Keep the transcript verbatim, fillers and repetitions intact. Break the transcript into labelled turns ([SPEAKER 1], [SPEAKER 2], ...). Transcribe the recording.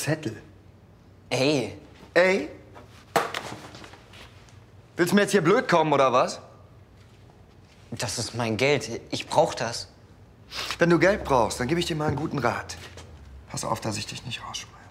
[SPEAKER 1] Zettel.
[SPEAKER 2] Ey.
[SPEAKER 1] Ey? Willst du mir jetzt hier blöd kommen, oder was?
[SPEAKER 2] Das ist mein Geld. Ich brauch das.
[SPEAKER 1] Wenn du Geld brauchst, dann gebe ich dir mal einen guten Rat. Pass auf, dass ich dich nicht rausschmeiße.